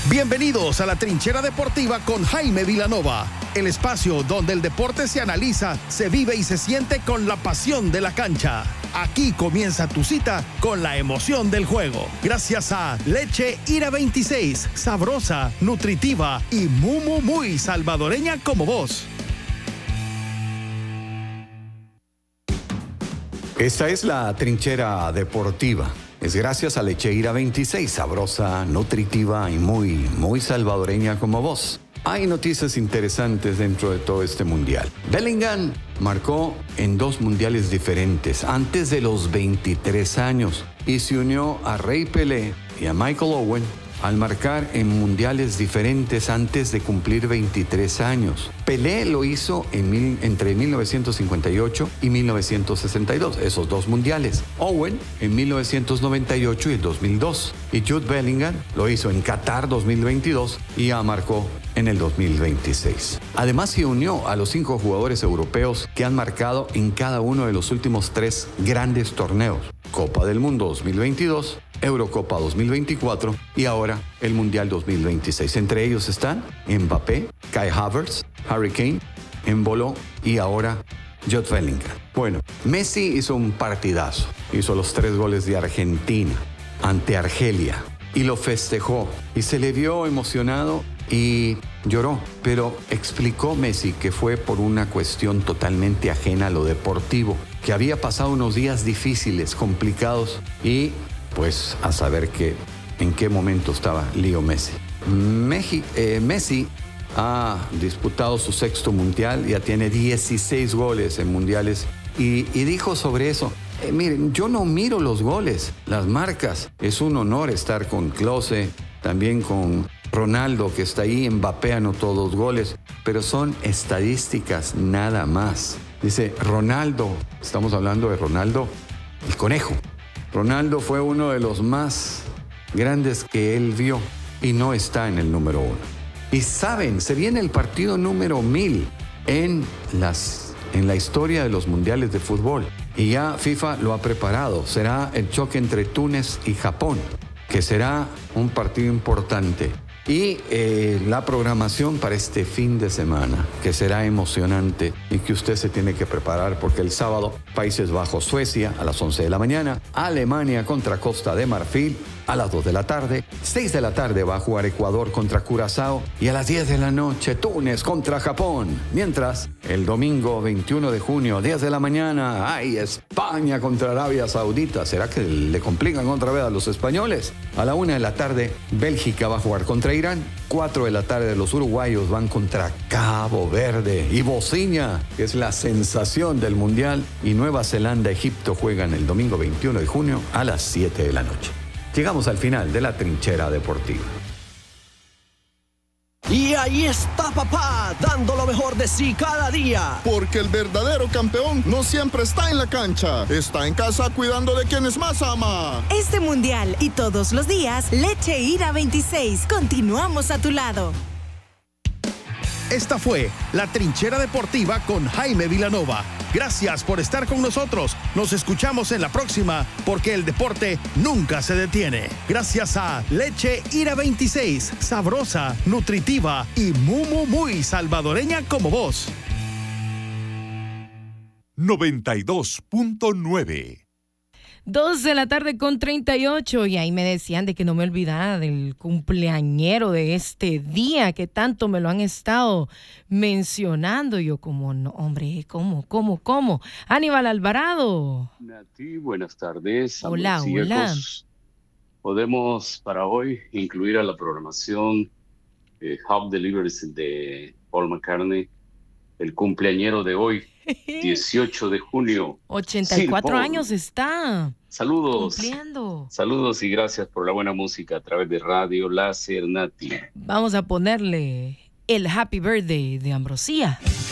Bienvenidos a la Trinchera Deportiva con Jaime Vilanova, el espacio donde el deporte se analiza, se vive y se siente con la pasión de la cancha. Aquí comienza tu cita con la emoción del juego. Gracias a Leche Ira 26, sabrosa, nutritiva y muy salvadoreña como vos. Esta es la Trinchera Deportiva. Es gracias a Leche Ira 26, sabrosa, nutritiva y muy salvadoreña como vos. Hay noticias interesantes dentro de todo este mundial. Bellingham marcó en 2 mundiales diferentes antes de los 23 años y se unió a Ray Pelé y a Michael Owen al marcar en mundiales diferentes antes de cumplir 23 años. Pelé lo hizo entre 1958 y 1962, esos 2 mundiales. Owen en 1998 y el 2002. Y Jude Bellingham lo hizo en Qatar 2022 y ya marcó en el 2026. Además se unió a los 5 jugadores europeos que han marcado en cada uno de los últimos 3 grandes torneos. Copa del Mundo 2022, Eurocopa 2024 y ahora el Mundial 2026. Entre ellos están Mbappé, Kai Havertz, Harry Kane, Embolo y ahora Jude Bellingham. Bueno, Messi hizo un partidazo. Hizo los 3 goles de Argentina ante Argelia y lo festejó y se le vio emocionado y lloró, pero explicó Messi que fue por una cuestión totalmente ajena a lo deportivo, que había pasado unos días difíciles, complicados y pues a saber en qué momento estaba Leo Messi. Messi ha disputado su 6º mundial, ya tiene 16 goles en mundiales y dijo sobre eso: miren, yo no miro los goles, las marcas. Es un honor estar con Klose, también con Ronaldo, que está ahí. Mbappé anotó 2 goles, pero son estadísticas nada más. Dice Ronaldo, estamos hablando de Ronaldo, el conejo. Ronaldo fue uno de los más grandes que él vio y no está en el número 1. Y saben, se viene el partido número 1000 en la historia de los mundiales de fútbol. Y ya FIFA lo ha preparado. Será el choque entre Túnez y Japón, que será un partido importante. Y la programación para este fin de semana, que será emocionante y que usted se tiene que preparar, porque el sábado Países Bajos, Suecia a las 11 de la mañana, Alemania contra Costa de Marfil a las 2 de la tarde, 6 de la tarde va a jugar Ecuador contra Curazao y a las 10 de la noche Túnez contra Japón. Mientras, el domingo 21 de junio, 10 de la mañana, hay España contra Arabia Saudita. ¿Será que le complican otra vez a los españoles? A la 1 de la tarde, Bélgica va a jugar contra Irán. 4 de la tarde, los uruguayos van contra Cabo Verde. Y Bosnia, que es la sensación del mundial, y Nueva Zelanda, Egipto juegan el domingo 21 de junio a las 7 de la noche. Llegamos al final de la Trinchera Deportiva. Y ahí está papá, dando lo mejor de sí cada día. Porque el verdadero campeón no siempre está en la cancha, está en casa cuidando de quienes más ama. Este mundial y todos los días, Leche Ira 26. Continuamos a tu lado. Esta fue la Trinchera Deportiva con Jaime Vilanova. Gracias por estar con nosotros. Nos escuchamos en la próxima, porque el deporte nunca se detiene. Gracias a Leche Ira 26, sabrosa, nutritiva y muy salvadoreña como vos. 92.9. 2 de la tarde con 38 y ahí me decían de que no me olvidara del cumpleañero de este día que tanto me lo han estado mencionando. Yo como, no, hombre, ¿cómo? Aníbal Alvarado. Nati, buenas tardes. Hola. Podemos para hoy incluir a la programación Hub Deliveries de Paul McCartney, el cumpleañero de hoy. 18 de junio. 84 años está. Saludos. Cumpliendo. Saludos y gracias por la buena música a través de Radio Láser, Nati. Vamos a ponerle el Happy Birthday de Ambrosía.